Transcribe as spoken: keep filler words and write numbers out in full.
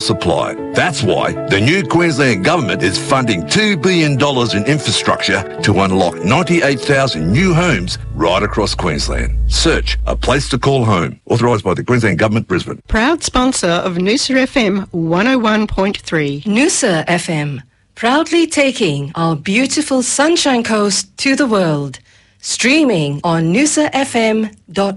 supply. That's why the new Queensland Government is funding two billion dollars in infrastructure to unlock ninety-eight thousand new homes right across Queensland. Search A Place to Call Home. Authorised by the Queensland Government, Brisbane. Proud sponsor of Noosa F M one oh one point three. Noosa F M, proudly taking our beautiful Sunshine Coast to the world. Streaming on noosa f m dot